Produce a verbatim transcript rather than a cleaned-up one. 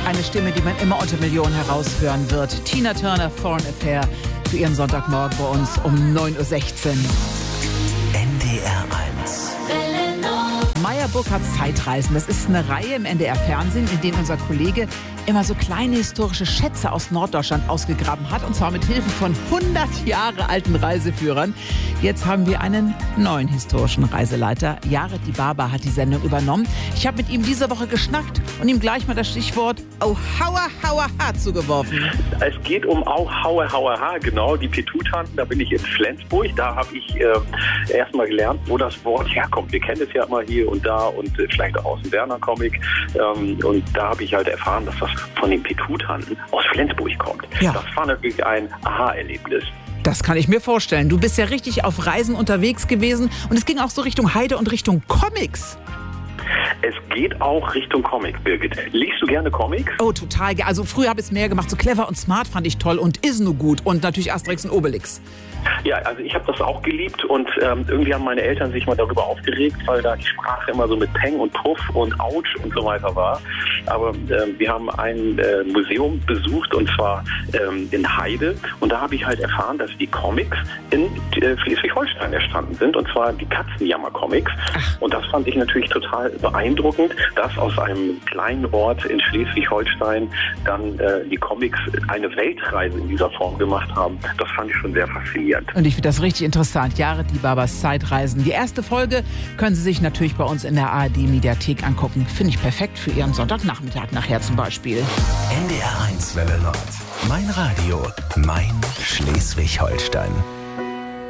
Eine Stimme, die man immer unter Millionen heraushören wird. Tina Turner, Foreign Affair, für ihren Sonntagmorgen bei uns um neun Uhr sechzehn. N D R eins. Meyer Burkhardts Zeitreisen, das ist eine Reihe im N D R-Fernsehen, in denen unser Kollege immer so kleine historische Schätze aus Norddeutschland ausgegraben hat, und zwar mit Hilfe von hundert Jahre alten Reiseführern. Jetzt haben wir einen neuen historischen Reiseleiter. Jared Dibaba hat die Sendung übernommen. Ich habe mit ihm diese Woche geschnackt und ihm gleich mal das Stichwort Oh Hauer Hauer Ha zugeworfen. Es geht um Au Hauer Hauer Ha, genau, die Petutanten. Da bin ich in Flensburg. Da habe ich äh, erstmal gelernt, wo das Wort herkommt. Wir kennen es ja immer hier und da und äh, vielleicht auch aus dem Werner-Comic. Ähm, und da habe ich halt erfahren, dass das von den Petutanten aus Flensburg kommt. Ja. Das war natürlich ein Aha-Erlebnis. Das kann ich mir vorstellen. Du bist ja richtig auf Reisen unterwegs gewesen und es ging auch so Richtung Heide und Richtung Comics. Es geht auch Richtung Comic, Birgit. Liest du gerne Comics? Oh, total. Also früher habe ich es mehr gemacht. So Clever und Smart fand ich toll und Is Nu gut und natürlich Asterix und Obelix. Ja, also ich habe das auch geliebt und ähm, irgendwie haben meine Eltern sich mal darüber aufgeregt, weil da die Sprache immer so mit Peng und Puff und Autsch und so weiter war. Aber ähm, wir haben ein äh, Museum besucht, und zwar ähm, in Heide, und da habe ich halt erfahren, dass die Comics in äh, Schleswig-Holstein entstanden sind, und zwar die Katzenjammer-Comics. Und das fand ich natürlich total beeindruckend, dass aus einem kleinen Ort in Schleswig-Holstein dann äh, die Comics eine Weltreise in dieser Form gemacht haben. Das fand ich schon sehr faszinierend. Und ich finde das richtig interessant. Jared Dibabas Zeitreisen. Die erste Folge können Sie sich natürlich bei uns in der A R D-Mediathek angucken. Finde ich perfekt für Ihren Sonntagnachmittag nachher zum Beispiel. N D R eins Welle Nord. Mein Radio, mein Schleswig-Holstein.